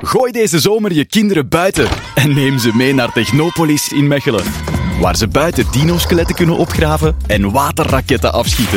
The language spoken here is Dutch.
Gooi deze zomer je kinderen buiten en neem ze mee naar Technopolis in Mechelen. Waar ze buiten dino-skeletten kunnen opgraven en waterraketten afschieten.